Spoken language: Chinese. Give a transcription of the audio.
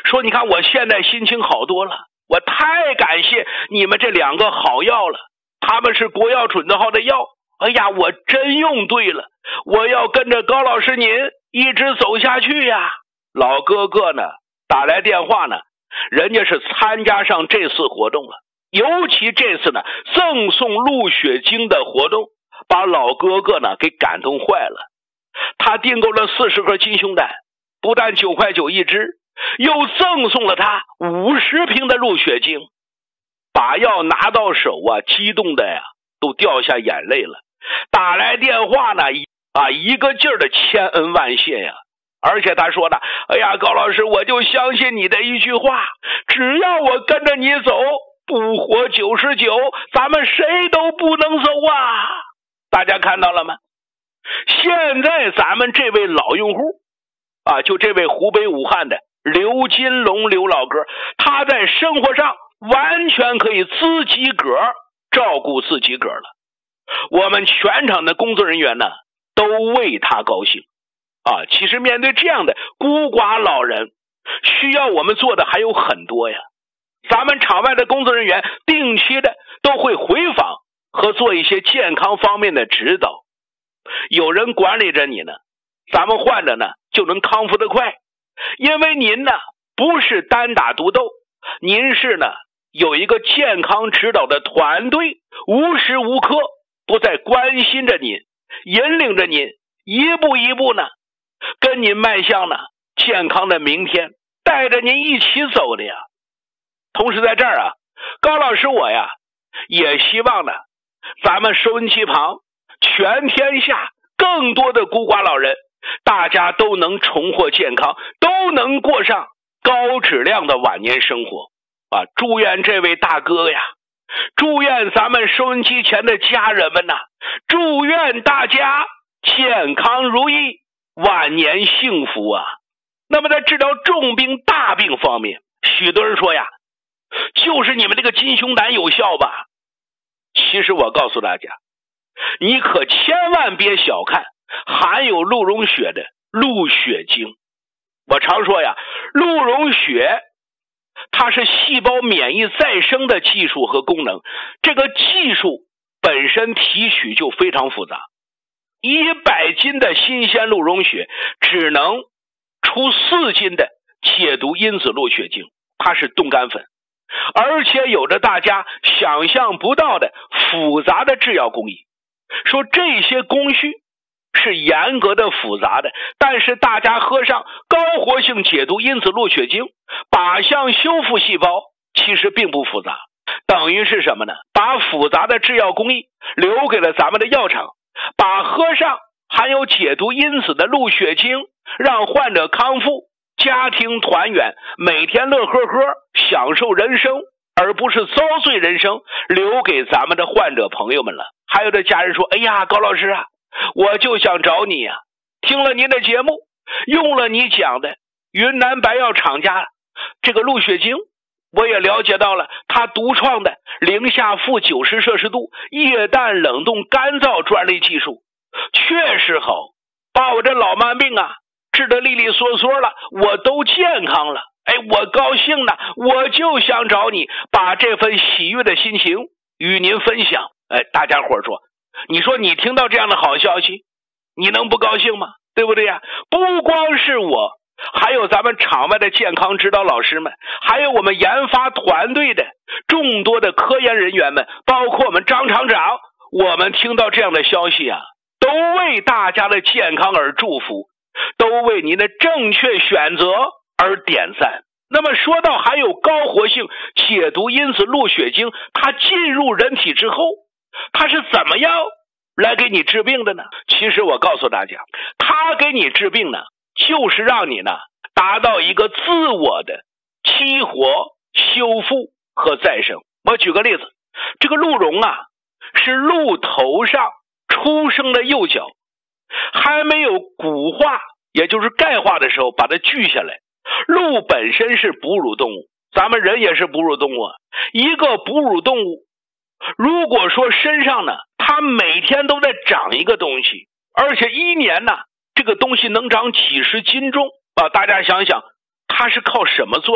说你看我现在心情好多了，我太感谢你们这2个好药了，他们是国药准字号的药，哎呀，我真用对了，我要跟着高老师您一直走下去呀。老哥哥呢打来电话呢，人家是参加上这次活动了，尤其这次呢赠送鹿血精的活动，把老哥哥呢给感动坏了。他订购了40盒金胸胆，不但9.9块一支，又赠送了他50瓶的鹿血精。把药拿到手啊，激动的呀都掉下眼泪了，打来电话呢一个劲儿的千恩万谢呀。而且他说呢，哎呀，高老师，我就相信你的一句话，只要我跟着你走，不活99，咱们谁都不能走啊。大家看到了吗？现在咱们这位老用户啊，就这位湖北武汉的刘金龙刘老哥，他在生活上完全可以自己个儿照顾自己个儿了。我们全场的工作人员呢都为他高兴啊。其实面对这样的孤寡老人，需要我们做的还有很多呀。咱们场外的工作人员定期的都会回访和做一些健康方面的指导，有人管理着你呢，咱们患者呢就能康复得快。因为您呢不是单打独斗，您是呢有一个健康指导的团队，无时无刻不在关心着您，引领着您一步一步呢跟您迈向呢健康的明天，带着您一起走的呀。同时在这儿啊，高老师我呀也希望呢咱们收音机旁全天下更多的孤寡老人，大家都能重获健康，都能过上高质量的晚年生活啊！祝愿这位大哥呀，祝愿咱们收音机前的家人们呐，祝愿大家健康如意，晚年幸福啊！那么在治疗重病大病方面，许多人说呀，就是你们这个金胸胆有效吧？其实我告诉大家，你可千万别小看含有鹿茸血的鹿血精。我常说呀，鹿茸血它是细胞免疫再生的技术和功能，这个技术本身提取就非常复杂。100斤的新鲜鹿茸血只能出4斤的解毒因子鹿血精，它是冻干粉，而且有着大家想象不到的复杂的制药工艺。说这些工序是严格的复杂的，但是大家喝上高活性解毒因子鹿血精，靶向修复细胞，其实并不复杂，等于是什么呢？把复杂的制药工艺留给了咱们的药厂，把喝上含有解毒因子的鹿血精，让患者康复，家庭团圆，每天乐呵呵，享受人生，而不是遭罪人生，留给咱们的患者朋友们了。还有的家人说，哎呀，高老师啊，我就想找你啊，听了您的节目，用了你讲的云南白药厂家这个鹿血精，我也了解到了他独创的零下负90摄氏度液氮冷冻干燥专利技术，确实好，把我这老慢病啊治得利利索索了，我都健康了。哎，我高兴呢，我就想找你，把这份喜悦的心情与您分享。哎，大家伙说，你说你听到这样的好消息，你能不高兴吗？对不对呀？不光是我，还有咱们场外的健康指导老师们，还有我们研发团队的众多的科研人员们，包括我们张厂长，我们听到这样的消息啊，都为大家的健康而祝福，都为您的正确选择而点赞。那么说到还有高活性解毒因子鹿血精，它进入人体之后，它是怎么样来给你治病的呢？其实我告诉大家，它给你治病呢，就是让你呢达到一个自我的激活、修复和再生。我举个例子，这个鹿茸啊，是鹿头上出生的幼角，还没有骨化，也就是钙化的时候，把它锯下来。鹿本身是哺乳动物，咱们人也是哺乳动物啊。一个哺乳动物，如果说身上呢，它每天都在长一个东西，而且一年呢，这个东西能长几十斤重啊！大家想想，它是靠什么做